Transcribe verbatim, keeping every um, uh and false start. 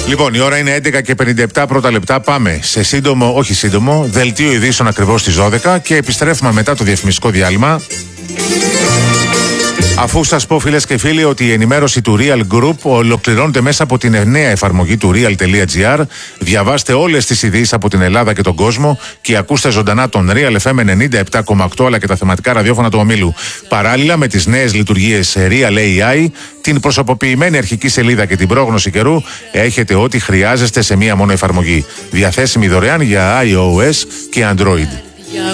Λοιπόν, η ώρα είναι έντεκα και πενήντα επτά πρώτα λεπτά. Πάμε σε σύντομο, όχι σύντομο, δελτίο ειδήσεων ακριβώς στις δώδεκα και επιστρέφουμε μετά το διαφημιστικό διάλειμμα. Αφού σας πω, φίλες και φίλοι, ότι η ενημέρωση του Real Group ολοκληρώνεται μέσα από την νέα εφαρμογή του real.gr. Διαβάστε όλες τις ειδήσεις από την Ελλάδα και τον κόσμο και ακούστε ζωντανά τον Real εφ εμ ενενήντα επτά κόμμα οκτώ αλλά και τα θεματικά ραδιόφωνα του ομίλου. Παράλληλα με τις νέες λειτουργίες Real έι άι, την προσωποποιημένη αρχική σελίδα και την πρόγνωση καιρού, έχετε ό,τι χρειάζεστε σε μία μόνο εφαρμογή. Διαθέσιμη δωρεάν για iOS και Android.